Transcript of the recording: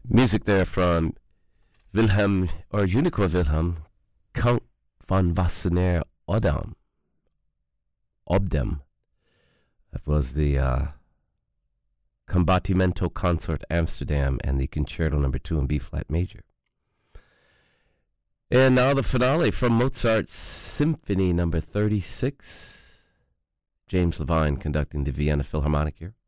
Music there from Wilhelm, or Unico Wilhelm, Count von Wassenaar Obdam. That was the Combattimento Consort Amsterdam and the Concerto No. 2 in B-flat major. And now the finale from Mozart's Symphony No. 36. James Levine conducting the Vienna Philharmonic here.